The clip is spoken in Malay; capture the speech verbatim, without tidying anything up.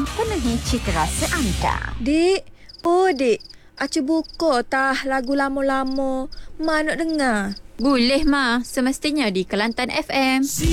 penuhi cita rasa anda. Dik, oh dik, acu buka tah lagu lama-lama. Mak nak dengar. Boleh, Ma. Semestinya di Kelantan F M.